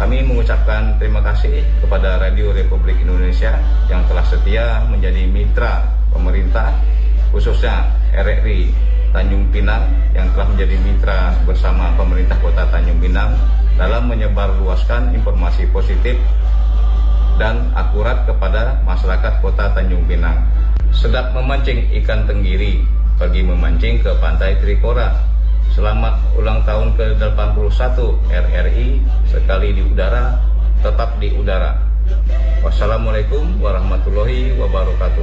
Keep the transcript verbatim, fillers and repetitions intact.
Kami mengucapkan terima kasih kepada Radio Republik Indonesia yang telah setia menjadi mitra pemerintah, khususnya R R I Tanjung Pinang yang telah menjadi mitra bersama pemerintah Kota Tanjung Pinang dalam menyebarluaskan informasi positif dan akurat kepada masyarakat Kota Tanjung Pinang. Sedap memancing ikan tenggiri, pergi memancing ke Pantai Trikora. Selamat ulang tahun ke delapan puluh satu R R I, sekali di udara, tetap di udara. Wassalamualaikum warahmatullahi wabarakatuh.